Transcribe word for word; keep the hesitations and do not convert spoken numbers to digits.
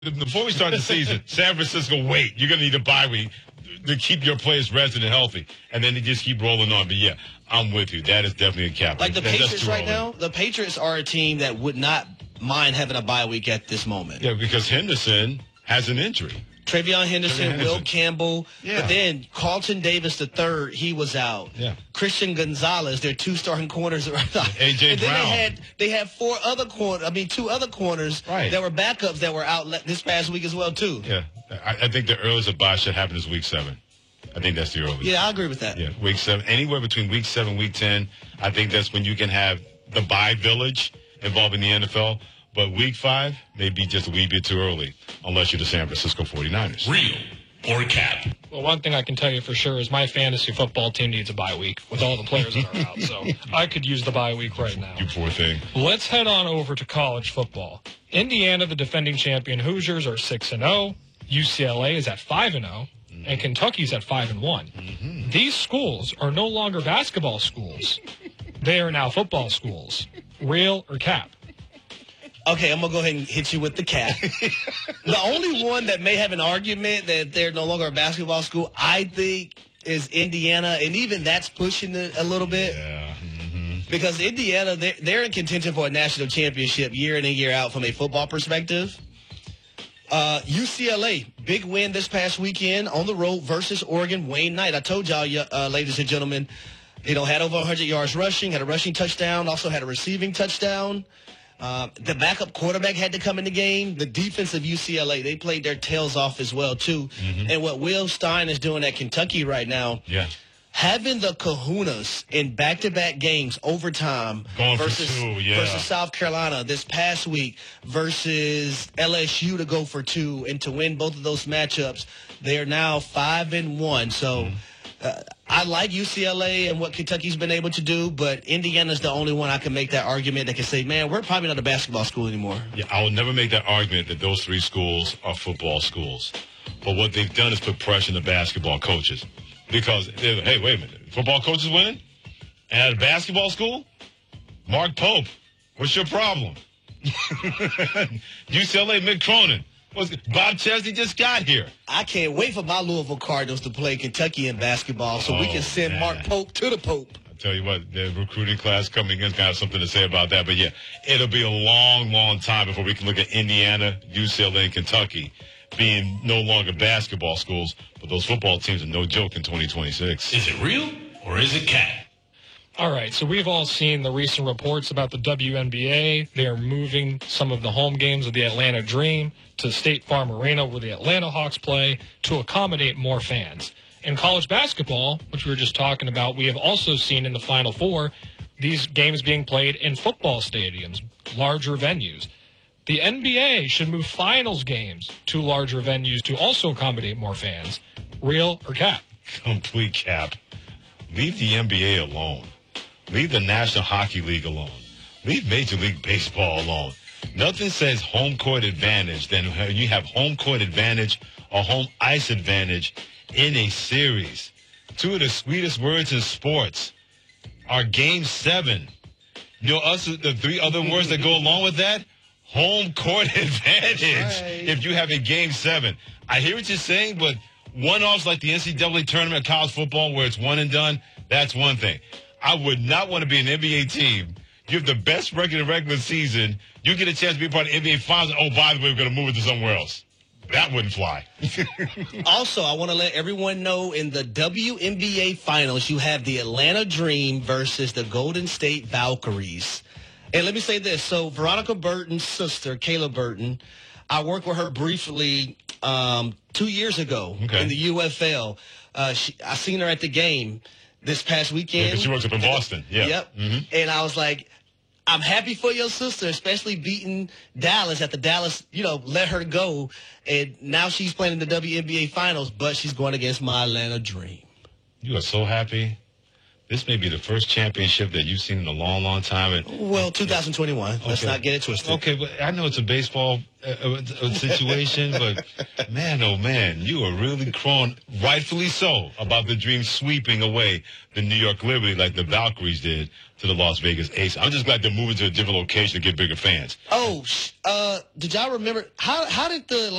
Before we start the season, San Francisco, wait, you're going to need a bye week to keep your players rested and healthy. And then they just keep rolling on. But, yeah, I'm with you. That is definitely a cap. Like the that, Patriots right now, the Patriots are a team that would not mind having a bye week at this moment. Yeah, because Henderson has an injury. Travion Henderson, Henderson. Will Campbell, Yeah. but then Carlton Davis the third, he was out. Yeah. Christian Gonzalez, their two starting corners are out. A J and then Brown. they had they had four other corner, I mean two other corners Right. that were backups that were out le- this past week as well too. Yeah, I, I think the earliest a bye should happen is week seven. I think that's the earliest. Yeah, I agree with that. Yeah, week seven. Anywhere between week seven, week ten, I think that's when you can have the bye village involving the N F L. But week five may be just a wee bit too early, unless you're the San Francisco forty-niners. Real or cap? Well, one thing I can tell you for sure is my fantasy football team needs a bye week with all the players that are out. So I could use the bye week right now. You poor thing. Let's head on over to college football. Indiana, the defending champion Hoosiers, are six and zero. U C L A is at five and zero, and Kentucky's at five and one. Mm-hmm. These schools are no longer basketball schools; they are now football schools. Real or cap? Okay, I'm going to go ahead and hit you with the cap. The only one that may have an argument that they're no longer a basketball school, I think, is Indiana. And even that's pushing it a little bit. Yeah. Mm-hmm. Because Indiana, they're, they're in contention for a national championship year in and year out from a football perspective. Uh, U C L A, big win this past weekend on the road versus Oregon. Wayne Knight, I told y'all, uh, ladies and gentlemen, you know, had over one hundred yards rushing, had a rushing touchdown, also had a receiving touchdown. Uh, the backup quarterback had to come in the game. The defense of U C L A, they played their tails off as well, too. Mm-hmm. And what Will Stein is doing at Kentucky right now, yeah. having the kahunas in back-to-back games, overtime, Going versus, for two, yeah. versus South Carolina this past week, versus L S U to go for two and to win both of those matchups, they're now five and one. So mm-hmm. uh, I like U C L A and what Kentucky's been able to do, but Indiana's the only one I can make that argument that can say, man, we're probably not a basketball school anymore. Yeah, I will never make that argument that those three schools are football schools. But what they've done is put pressure on the basketball coaches. Because, hey, wait a minute. Football coaches winning? And at a basketball school? Mark Pope, what's your problem? U C L A, Mick Cronin. What's, Bob Chesney just got here. I can't wait for my Louisville Cardinals to play Kentucky in basketball so oh, we can send man. Mark Pope to the Pope. I'll tell you what, the recruiting class coming in is going to have something to say about that. But, yeah, it'll be a long, long time before we can look at Indiana, U C L A, and Kentucky being no longer basketball schools. But those football teams are no joke in twenty twenty-six. Is it real or is it cap? All right, so we've all seen the recent reports about the W N B A. They are moving some of the home games of the Atlanta Dream to State Farm Arena where the Atlanta Hawks play to accommodate more fans. In college basketball, which we were just talking about, we have also seen in the Final Four these games being played in football stadiums, larger venues. The N B A should move finals games to larger venues to also accommodate more fans. Real or cap? Complete cap. Leave the N B A alone. Leave the National Hockey League alone. Leave Major League Baseball alone. Nothing says home court advantage than when you have home court advantage or home ice advantage in a series. Two of the sweetest words in sports are game seven. You know, us, the three other words that go along with that? Home court advantage right. If you have a game seven. I hear what you're saying, but one-offs like the N C double A tournament of college football where it's one and done, that's one thing. I would not want to be an N B A team. You have the best record in the regular season. You get a chance to be a part of the N B A Finals. Oh, by the way, we're going to move it to somewhere else. That wouldn't fly. Also, I want to let everyone know in the W N B A Finals, you have the Atlanta Dream versus the Golden State Valkyries. And let me say this. So Veronica Burton's sister, Kayla Burton, I worked with her briefly um, two years ago okay. in the U F L. Uh, she, I seen her at the game this past weekend. Yeah, she works up in Boston. Yeah. Yep. Mm-hmm. And I was like, I'm happy for your sister, especially beating Dallas at the Dallas, you know, let her go. And now she's playing in the W N B A Finals, but she's going against my Atlanta Dream. You are so happy this may be the first championship that you've seen in a long, long time. And, Well, two thousand twenty-one. Let's Okay. not get it twisted. Okay, but I know it's a baseball uh, uh, uh, situation, but man, oh man, you are really crowing, rightfully so, about the Dream sweeping away the New York Liberty like the Valkyries did to the Las Vegas Aces. I'm just glad they're moving to a different location to get bigger fans. Oh, sh- uh, did y'all remember how how did the